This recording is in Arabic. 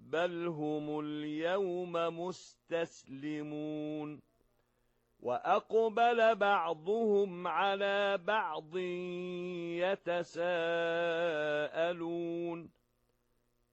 بل هم اليوم مستسلمون وأقبل بعضهم على بعض يتساءلون